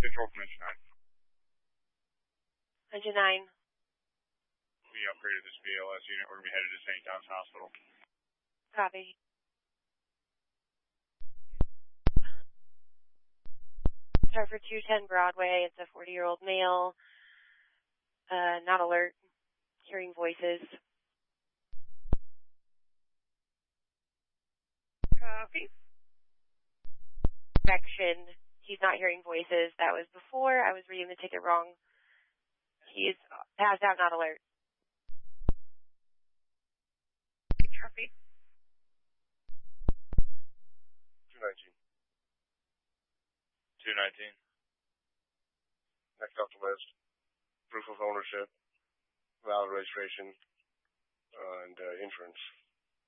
Control from Engine 9. Engine 9. We upgraded this BLS unit. We're going to be headed to St. John's Hospital. Copy. Start for 210 Broadway. It's a 40-year-old male. Not alert. Hearing voices. Copy. Correction. He's not hearing voices. That was before. I was reading the ticket wrong. He's passed out, not alert. Copy. 219. 219. Next off the list. Proof of ownership, valid registration, and insurance.